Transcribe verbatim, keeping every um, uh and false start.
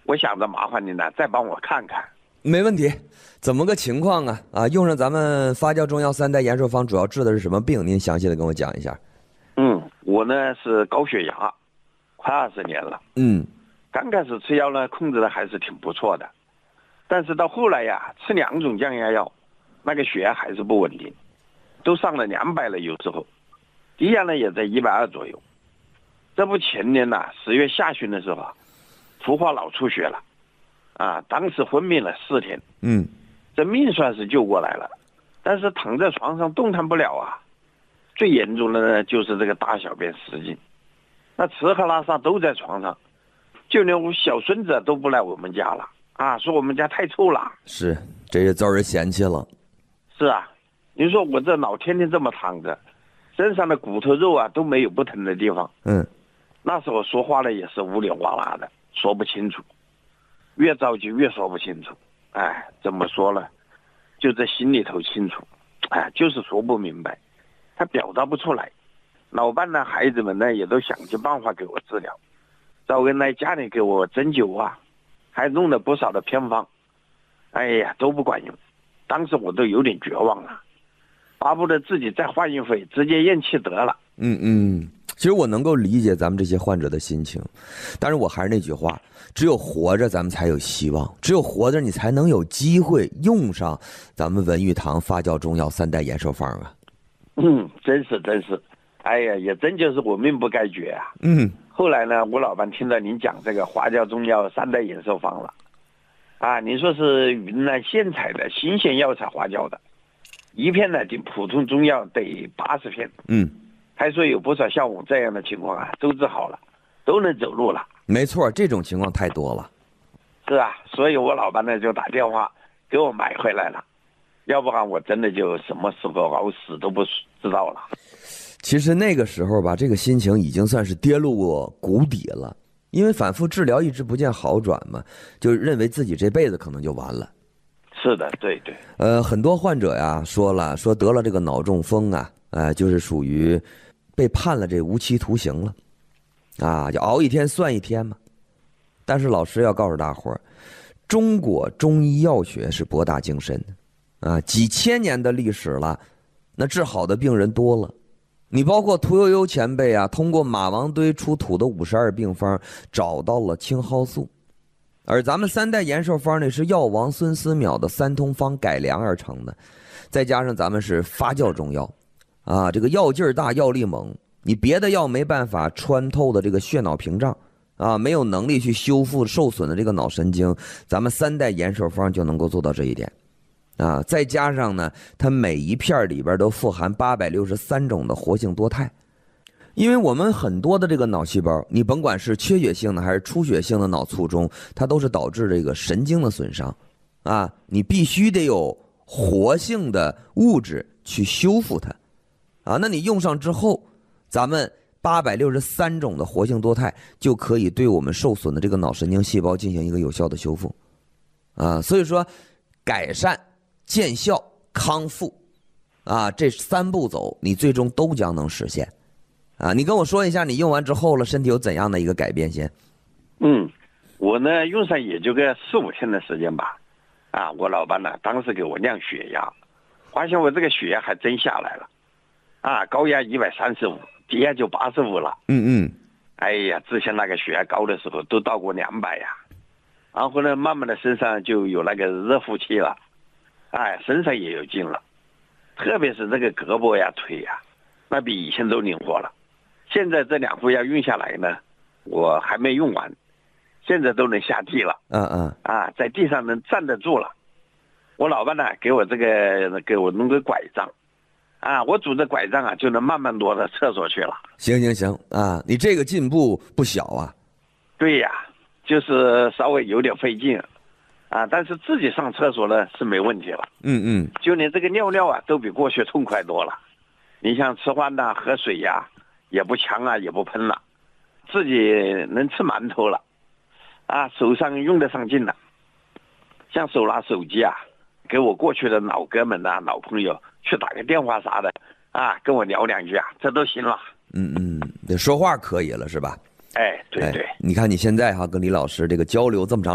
我想着麻烦您呢，再帮我看看。 没问题，怎么个情况啊？啊，用上咱们发酵中药三代延寿方，主要治的是什么病？您详细的跟我讲一下。 嗯，我呢是高血压，快二十年了。 嗯， 刚开始吃药呢，控制的还是挺不错的，但是到后来呀，吃两种降压药，那个血压还是不稳定，都上了两百了，有时候低压呢也在一百二左右。这不前年呐、啊，十月下旬的时候啊，突发脑出血了，啊，当时昏迷了四天。 嗯， 这命算是救过来了，但是躺在床上动弹不了啊。最严重的呢，就是这个大小便失禁，那吃喝拉撒都在床上，就连我小孙子都不来我们家了啊，说我们家太臭了。 是，这也遭人嫌弃了。 是啊，你说我这脑天天这么躺着，身上的骨头肉啊都没有不疼的地方。 嗯， 那时候说话呢也是呜里哇啦的，说不清楚，越着急越说不清楚。哎，怎么说呢？就在心里头清楚，哎，就是说不明白。他表达不出来，老伴呢，孩子们呢也都想尽办法给我治疗，找人来家里给我针灸啊，还弄了不少的偏方，哎呀都不管用，当时我都有点绝望了，巴不得自己再换一回，直接咽气得了。 嗯嗯，其实我能够理解咱们这些患者的心情，但是我还是那句话，只有活着咱们才有希望，只有活着你才能有机会用上咱们文玉堂发酵中药三代延寿方啊。 嗯，真是真是，哎呀，也真就是我命不该绝啊。 嗯， 后来呢，我老伴听到您讲这个花椒中药三代延寿方了，啊，您说是云南现采的新鲜药材花椒的，一片呢顶普通中药得八十片。 嗯， 还说有不少像我这样的情况啊，都治好了，都能走路了。 没错，这种情况太多了。 是啊，所以我老伴呢就打电话给我买回来了。要不然我真的就什么时候熬死都不知道了。 其实那个时候吧，这个心情已经算是跌入过谷底了，因为反复治疗一直不见好转嘛，就认为自己这辈子可能就完了。 是的，对对。 呃，很多患者呀说了，说得了这个脑中风啊，呃，就是属于被判了这无期徒刑了，啊，就熬一天算一天嘛。但是老师要告诉大伙儿，中国中医药学是博大精深的。啊，几千年的历史了，那治好的病人多了。你包括屠呦呦前辈啊，通过马王堆出土的五十二病方，找到了青蒿素，而咱们三代延寿方呢是药王孙思邈的三通方改良而成的，再加上咱们是发酵中药，啊，这个药劲儿大，药力猛，你别的药没办法穿透的这个血脑屏障，啊，没有能力去修复受损的这个脑神经，咱们三代延寿方就能够做到这一点。啊，再加上呢，它每一片里边都富含八百六十三种的活性多肽，因为我们很多的这个脑细胞，你甭管是缺血性的还是出血性的脑卒中，它都是导致这个神经的损伤，啊，你必须得有活性的物质去修复它，啊，那你用上之后，咱们八百六十三种的活性多肽就可以对我们受损的这个脑神经细胞进行一个有效的修复，啊，所以说改善。见效康复，啊，这三步走你最终都将能实现，啊，你跟我说一下你用完之后了身体有怎样的一个改变先？ 嗯，我呢用上也就个四五天的时间吧，啊，我老伴呢当时给我量血压，发现我这个血压还真下来了，啊，高压一百三十五，低压就八十五了。 嗯嗯， 哎呀，之前那个血压高的时候都到过两百呀，然后呢，慢慢的身上就有那个热乎气了。哎，身上也有劲了，特别是这个胳膊呀、腿呀，那比以前都灵活了。现在这两副药用下来呢，我还没用完，现在都能下地了。 嗯嗯， 啊，在地上能站得住了。我老伴呢，给我这个给我弄个拐杖，啊，我拄着拐杖啊，就能慢慢挪到厕所去了。 行行行啊，你这个进步不小啊。 对呀，就是稍微有点费劲。啊，但是自己上厕所呢是没问题了。 嗯嗯， 就连这个尿尿啊都比过去痛快多了。你像吃饭呐、喝水呀、啊，也不呛啊，也不喷了，自己能吃馒头了，啊，手上用得上劲了。像手拿手机啊，给我过去的老哥们呐、老朋友去打个电话啥的，啊，跟我聊两句啊，这都行了。 嗯嗯，说话可以了是吧？ 哎，对对。 哎，你看你现在哈跟李老师这个交流这么长。